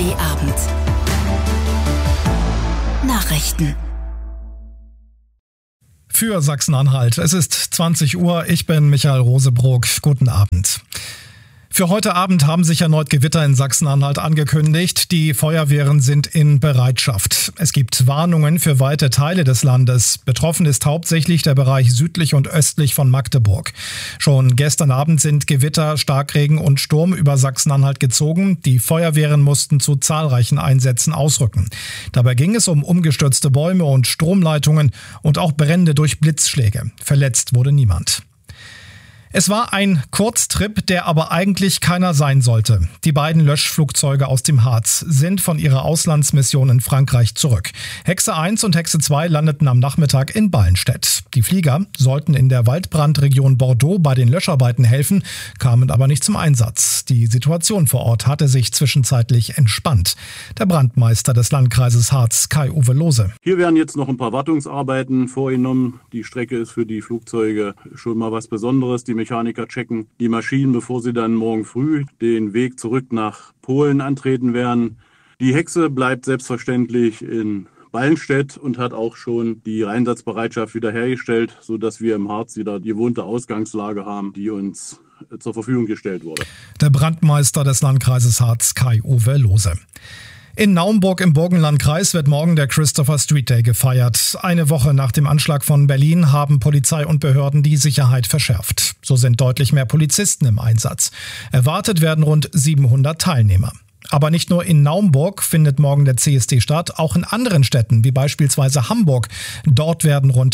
ARD-Abend. Nachrichten. Für Sachsen-Anhalt. Es ist 20 Uhr. Ich bin Michael Rosebrock. Guten Abend. Für heute Abend haben sich erneut Gewitter in Sachsen-Anhalt angekündigt. Die Feuerwehren sind in Bereitschaft. Es gibt Warnungen für weite Teile des Landes. Betroffen ist hauptsächlich der Bereich südlich und östlich von Magdeburg. Schon gestern Abend sind Gewitter, Starkregen und Sturm über Sachsen-Anhalt gezogen. Die Feuerwehren mussten zu zahlreichen Einsätzen ausrücken. Dabei ging es um umgestürzte Bäume und Stromleitungen und auch Brände durch Blitzschläge. Verletzt wurde niemand. Es war ein Kurztrip, der aber eigentlich keiner sein sollte. Die beiden Löschflugzeuge aus dem Harz sind von ihrer Auslandsmission in Frankreich zurück. Hexe 1 und Hexe 2 landeten am Nachmittag in Ballenstedt. Die Flieger sollten in der Waldbrandregion Bordeaux bei den Löscharbeiten helfen, kamen aber nicht zum Einsatz. Die Situation vor Ort hatte sich zwischenzeitlich entspannt. Der Brandmeister des Landkreises Harz, Kai-Uwe Lohse. Hier werden jetzt noch ein paar Wartungsarbeiten vorgenommen. Die Strecke ist für die Flugzeuge schon mal was Besonderes. Die Mechaniker checken die Maschinen, bevor sie dann morgen früh den Weg zurück nach Polen antreten werden. Die Hexe bleibt selbstverständlich in Ballenstedt und hat auch schon die Einsatzbereitschaft wiederhergestellt, sodass wir im Harz wieder die gewohnte Ausgangslage haben, die uns zur Verfügung gestellt wurde. Der Brandmeister des Landkreises Harz, Kai-Uwe Lohse. In Naumburg im Burgenlandkreis wird morgen der Christopher Street Day gefeiert. Eine Woche nach dem Anschlag von Berlin haben Polizei und Behörden die Sicherheit verschärft. So sind deutlich mehr Polizisten im Einsatz. Erwartet werden rund 700 Teilnehmer. Aber nicht nur in Naumburg findet morgen der CSD statt, auch in anderen Städten, wie beispielsweise Hamburg. Dort werden rund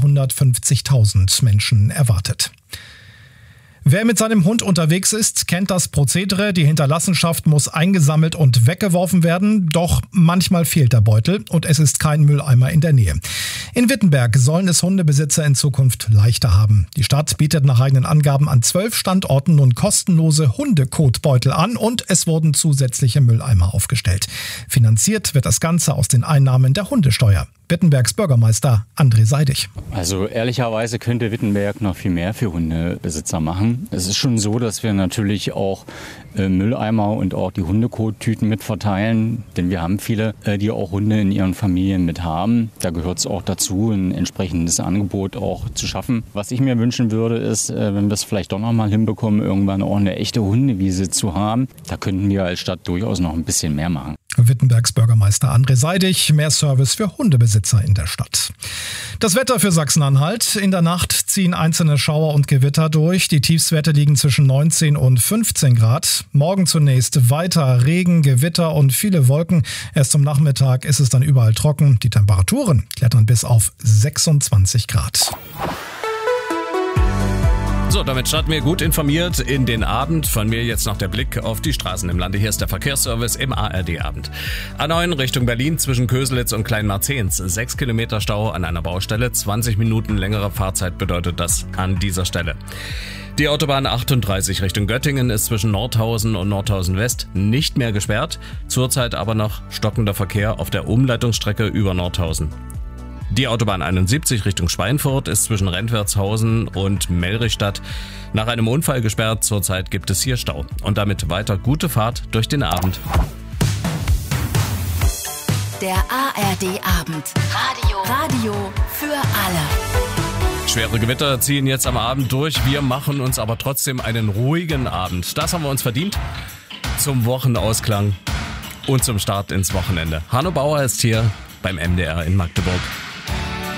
250.000 Menschen erwartet. Wer mit seinem Hund unterwegs ist, kennt das Prozedere. Die Hinterlassenschaft muss eingesammelt und weggeworfen werden. Doch manchmal fehlt der Beutel und es ist kein Mülleimer in der Nähe. In Wittenberg sollen es Hundebesitzer in Zukunft leichter haben. Die Stadt bietet nach eigenen Angaben an 12 Standorten nun kostenlose Hundekotbeutel an und es wurden zusätzliche Mülleimer aufgestellt. Finanziert wird das Ganze aus den Einnahmen der Hundesteuer. Wittenbergs Bürgermeister André Seidig. Also ehrlicherweise könnte Wittenberg noch viel mehr für Hundebesitzer machen. Es ist schon so, dass wir natürlich auch Mülleimer und auch die Hundekottüten mit verteilen. Denn wir haben viele, die auch Hunde in ihren Familien mit haben. Da gehört es auch dazu, ein entsprechendes Angebot auch zu schaffen. Was ich mir wünschen würde, ist, wenn wir es vielleicht doch noch mal hinbekommen, irgendwann auch eine echte Hundewiese zu haben. Da könnten wir als Stadt durchaus noch ein bisschen mehr machen. Wittenbergs Bürgermeister André Seidig, mehr Service für Hundebesitzer in der Stadt. Das Wetter für Sachsen-Anhalt. In der Nacht ziehen einzelne Schauer und Gewitter durch. Die Tiefstwerte liegen zwischen 19 und 15 Grad. Morgen zunächst weiter Regen, Gewitter und viele Wolken. Erst zum Nachmittag ist es dann überall trocken. Die Temperaturen klettern bis auf 26 Grad. So, damit starten wir gut informiert in den Abend. Von mir jetzt noch der Blick auf die Straßen im Lande. Hier ist der Verkehrsservice im ARD-Abend. A9 Richtung Berlin zwischen Köselitz und Kleinmarzehns. 6 Kilometer Stau an einer Baustelle. 20 Minuten längere Fahrzeit bedeutet das an dieser Stelle. Die Autobahn 38 Richtung Göttingen ist zwischen Nordhausen und Nordhausen West nicht mehr gesperrt. Zurzeit aber noch stockender Verkehr auf der Umleitungsstrecke über Nordhausen. Die Autobahn 71 Richtung Schweinfurt ist zwischen Rentwertshausen und Melrichstadt nach einem Unfall gesperrt. Zurzeit gibt es hier Stau. Und damit weiter gute Fahrt durch den Abend. Der ARD-Abend. Radio für alle. Schwere Gewitter ziehen jetzt am Abend durch. Wir machen uns aber trotzdem einen ruhigen Abend. Das haben wir uns verdient. Zum Wochenausklang und zum Start ins Wochenende. Hanno Bauer ist hier beim MDR in Magdeburg.